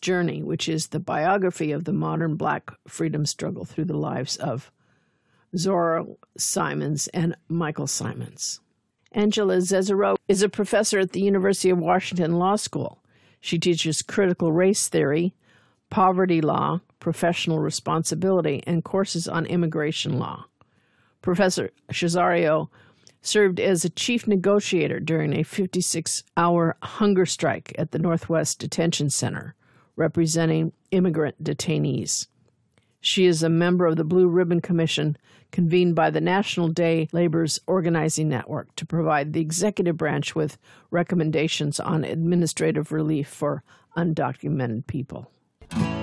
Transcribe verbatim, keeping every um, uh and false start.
Journey, which is the biography of the modern Black freedom struggle through the lives of Zora Simons and Michael Simons. Angela Zezero is a professor at the University of Washington Law School. She teaches critical race theory, poverty law, professional responsibility, and courses on immigration law. Professor Cesario served as a chief negotiator during a fifty-six hour hunger strike at the Northwest Detention Center, representing immigrant detainees. She is a member of the Blue Ribbon Commission convened by the National Day Labor's Organizing Network to provide the executive branch with recommendations on administrative relief for undocumented people.